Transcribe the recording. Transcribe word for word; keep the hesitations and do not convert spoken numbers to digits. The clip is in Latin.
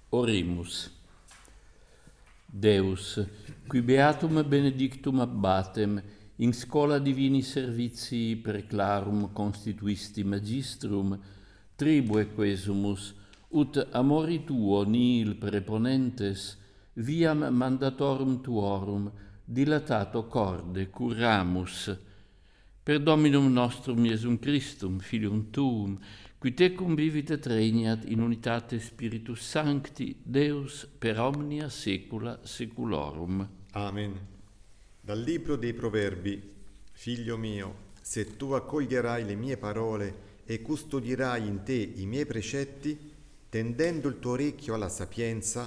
Oremus. Deus, qui beatum benedictum abbatem, in schola divini servizii preclarum constituisti magistrum, tribue quesumus, ut amori tuo nihil preponentes, viam mandatorum tuorum, dilatato corde curramus. Per Dominum nostrum Iesum Christum, Filium Tuum, qui tecum vivit et regnat in unitate Spiritus Sancti, Deus per omnia saecula saeculorum. Amen. Dal libro dei Proverbi, figlio mio, se tu accoglierai le mie parole e custodirai in te i miei precetti, tendendo il tuo orecchio alla sapienza